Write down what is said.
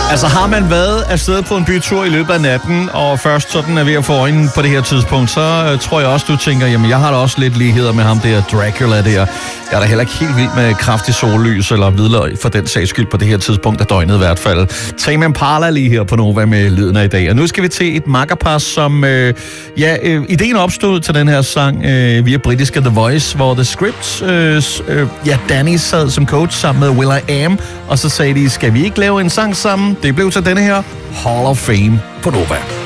Altså har man været afsted på en bytur i løbet af natten, og først sådan er ved at få øjnene på det her tidspunkt, så tror jeg også, du tænker, jamen jeg har da også lidt ligheder med ham der Dracula der. Jeg er da heller ikke helt vild med kraftig sollys eller hvidløg for den sags skyld på det her tidspunkt af døgnet i hvert fald. Tame Impala lige her på Nova med lyden af i dag. Og nu skal vi til et makkerpar, som ideen opstod til den her sang via britiske The Voice, hvor The Script, Danny sad som coach sammen med will.i.am, og så sagde de, skal vi ikke lave en sang sammen? Det blev til denne her Hall of Fame på Nova.